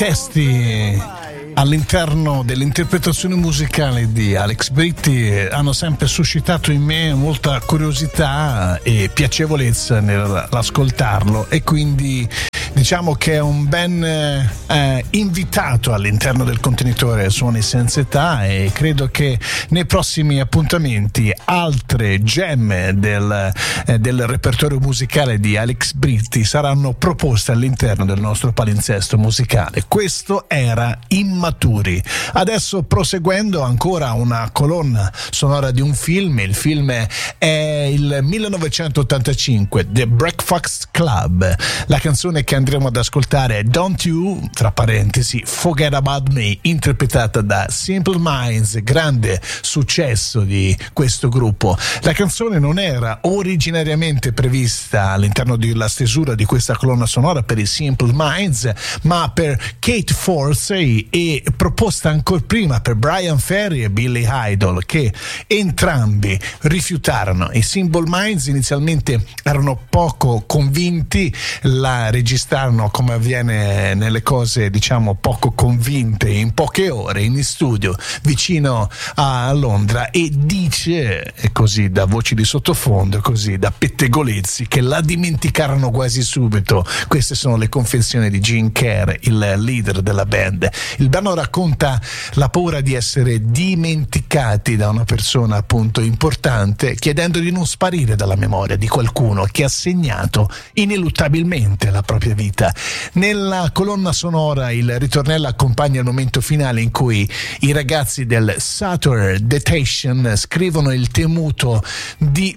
testi all'interno dell'interpretazione musicale di Alex Britti hanno sempre suscitato in me molta curiosità e piacevolezza nell'ascoltarlo, e quindi diciamo che è un ben invitato all'interno del contenitore Suoni Senza Età, e credo che nei prossimi appuntamenti altre gemme del repertorio musicale di Alex Britti saranno proposte all'interno del nostro palinsesto musicale. Questo era Immaturi. Adesso, proseguendo, ancora una colonna sonora di un film. Il film è il 1985, The Breakfast Club. La canzone che andremo ad ascoltare è Don't You, tra parentesi, Forget About Me, interpretata da Simple Minds, grande successo di questo gruppo. La canzone non era originariamente prevista all'interno della stesura di questa colonna sonora per i Simple Minds, ma per Kate Forsey, e proposta ancora prima per Brian Ferry e Billy Idol, che entrambi rifiutarono. I Simple Minds inizialmente erano poco convinti, la registrarono, come avviene nelle cose diciamo poco convinte, in poche ore in studio vicino a Londra, e dice, così da voci di sottofondo, così da pettegolezzi, che la dimenticarono quasi subito. Queste sono le confessioni di Gene Kerr, il leader della band. Il brano racconta la paura di essere dimenticati da una persona appunto importante, chiedendo di non sparire dalla memoria di qualcuno che ha segnato ineluttabilmente la propria vita. Nella colonna sonora il ritornello accompagna il momento finale in cui i ragazzi del Sutter Detention scrivono il temuto di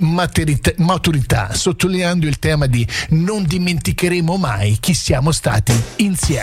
maturità, sottolineando il tema di non dimenticheremo mai chi siamo stati insieme.